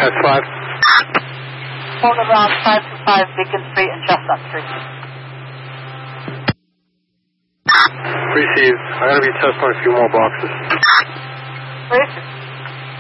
That's 5. Hold around 525 Beacon Street and Chestnut Street. Received. I'm going to be testing a few more boxes. Received.